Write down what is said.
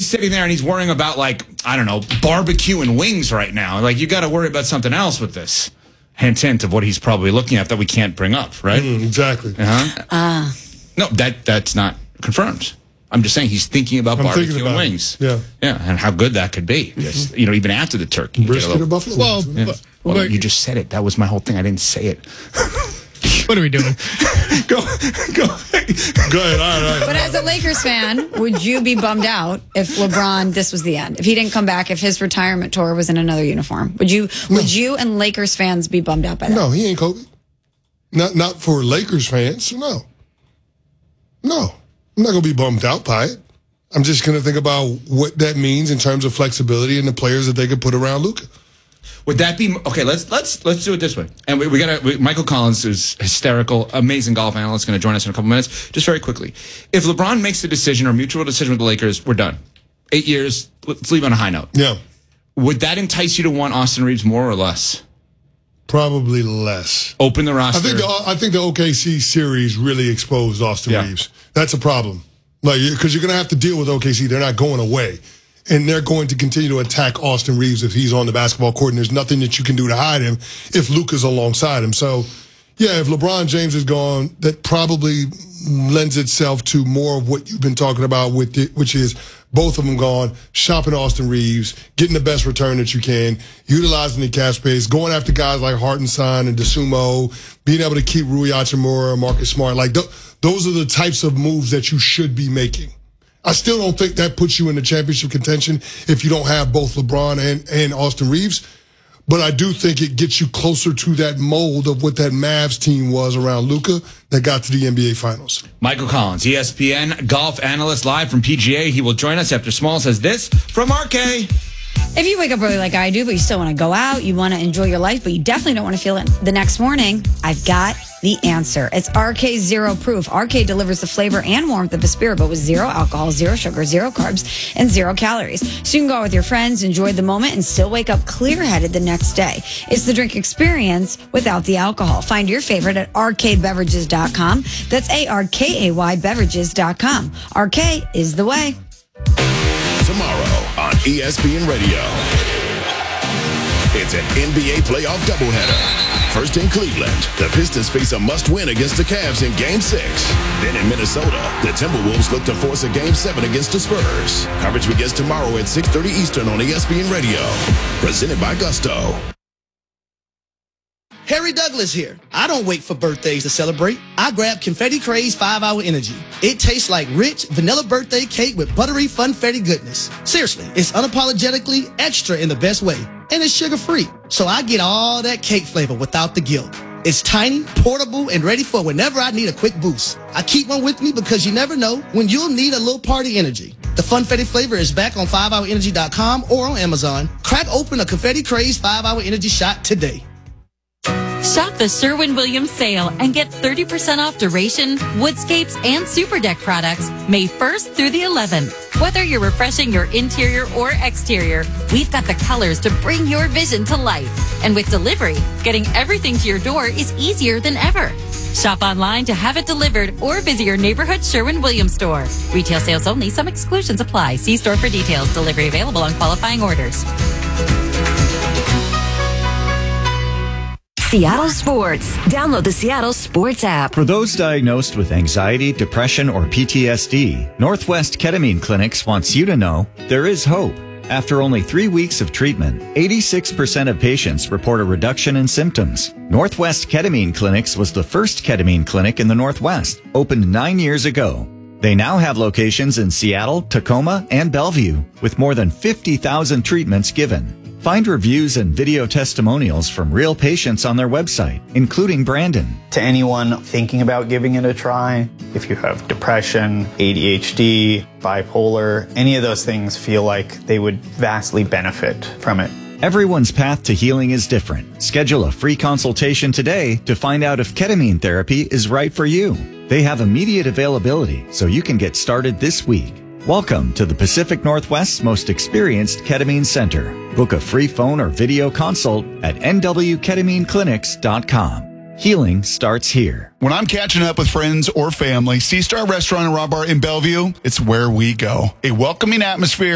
sitting there and he's worrying about, like, I don't know, barbecue and wings right now. Like, you got to worry about something else with this. Hint of what he's probably looking at that we can't bring up, right? Exactly. No, that's not confirmed. I'm just saying he's thinking about barbecue and wings. Yeah, and how good that could be. Just, even after the turkey. Brisket or buffalo wings. Well, you just said it. That was my whole thing. I didn't say it. What are we doing? Go ahead. All right. But as a Lakers fan, would you be bummed out if LeBron, this was the end? If he didn't come back, if his retirement tour was in another uniform? Would you and Lakers fans be bummed out by that? No, he ain't Kobe. Not for Lakers fans. No. I'm not going to be bummed out by it. I'm just going to think about what that means in terms of flexibility and the players that they could put around Luka. Would that be okay? Let's do it this way. And we got Michael Collins is hysterical, amazing golf analyst, going to join us in a couple minutes. Just very quickly, if LeBron makes the decision or mutual decision with the Lakers, we're done. 8 years. Let's leave on a high note. Yeah. Would that entice you to want Austin Reeves more or less? Probably less. Open the roster. I think the OKC series really exposed Austin Reeves. That's a problem. Because you're going to have to deal with OKC. They're not going away. And they're going to continue to attack Austin Reeves if he's on the basketball court, and there's nothing that you can do to hide him if Luka's alongside him. So, yeah, if LeBron James is gone, that probably lends itself to more of what you've been talking about, which is both of them gone, shopping Austin Reeves, getting the best return that you can, utilizing the cap space, going after guys like Hartenstein and DeSumo, being able to keep Rui Hachimura, Marcus Smart. Those are the types of moves that you should be making. I still don't think that puts you in the championship contention if you don't have both LeBron and Austin Reeves. But I do think it gets you closer to that mold of what that Mavs team was around Luka that got to the NBA Finals. Michael Collins, ESPN golf analyst, live from PGA. He will join us after Small says this from RK. If you wake up early like I do, but you still want to go out, you want to enjoy your life, but you definitely don't want to feel it the next morning, I've got the answer. It's RK Zero Proof. RK delivers the flavor and warmth of a spirit, but with zero alcohol, zero sugar, zero carbs, and zero calories. So you can go out with your friends, enjoy the moment, and still wake up clear-headed the next day. It's the drink experience without the alcohol. Find your favorite at arkbeverages.com. That's ARKAY beverages.com. RK is the way. Tomorrow on ESPN Radio, it's an NBA playoff doubleheader. First in Cleveland, the Pistons face a must-win against the Cavs in Game 6. Then in Minnesota, the Timberwolves look to force a Game 7 against the Spurs. Coverage begins tomorrow at 6:30 Eastern on ESPN Radio. Presented by Gusto. Harry Douglas here. I don't wait for birthdays to celebrate. I grab Confetti Craze 5-Hour Energy. It tastes like rich vanilla birthday cake with buttery funfetti goodness. Seriously, it's unapologetically extra in the best way. And it's sugar-free. So I get all that cake flavor without the guilt. It's tiny, portable, and ready for whenever I need a quick boost. I keep one with me because you never know when you'll need a little party energy. The funfetti flavor is back on 5hourenergy.com or on Amazon. Crack open a Confetti Craze 5-Hour Energy shot today. Shop the Sherwin-Williams sale and get 30% off duration, woodscapes, and super deck products May 1st through the 11th. Whether you're refreshing your interior or exterior, we've got the colors to bring your vision to life. And with delivery, getting everything to your door is easier than ever. Shop online to have it delivered or visit your neighborhood Sherwin-Williams store. Retail sales only. Some exclusions apply. See store for details. Delivery available on qualifying orders. Seattle Sports. Download the Seattle Sports app. For those diagnosed with anxiety, depression, or PTSD, Northwest Ketamine Clinics wants you to know there is hope. After only 3 weeks of treatment, 86% of patients report a reduction in symptoms. Northwest Ketamine Clinics was the first ketamine clinic in the Northwest, opened 9 years ago. They now have locations in Seattle, Tacoma, and Bellevue, with more than 50,000 treatments given. Find reviews and video testimonials from real patients on their website, including Brandon. To anyone thinking about giving it a try, if you have depression, ADHD, bipolar, any of those things feel like they would vastly benefit from it. Everyone's path to healing is different. Schedule a free consultation today to find out if ketamine therapy is right for you. They have immediate availability, so you can get started this week. Welcome to the Pacific Northwest's most experienced ketamine center. Book a free phone or video consult at nwketamineclinics.com. Healing starts here. When I'm catching up with friends or family, Sea Star Restaurant and Raw Bar in Bellevue, it's where we go. A welcoming atmosphere